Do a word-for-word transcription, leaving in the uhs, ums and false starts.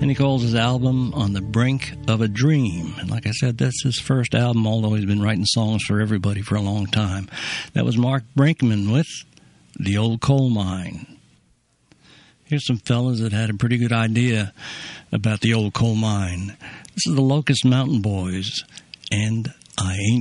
And he calls his album On the Brink of a Dream. And like I said, that's his first album, although he's been writing songs for everybody for a long time. That was Mark Brinkman with The Old Coal Mine. Here's some fellas that had a pretty good idea about the old coal mine. This is the Locust Mountain Boys, and I Ain't